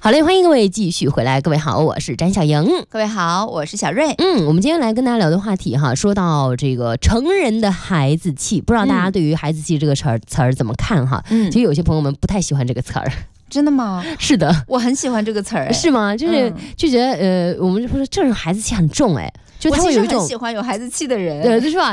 好嘞，欢迎各位继续回来。各位好，我是詹小莹。 各位好，我是小瑞。 我们今天来跟大家聊的话题哈，说到这个成人的孩子气，不知道大家对于孩子气这个词儿怎么看哈？其实有些朋友们不太喜欢这个词儿。 真的吗？ 是的， 我很喜欢这个词儿。 是吗？就是就觉得我们就说这种孩子气很重哎。就他会有一种很喜欢有孩子气的人， 对，是吧？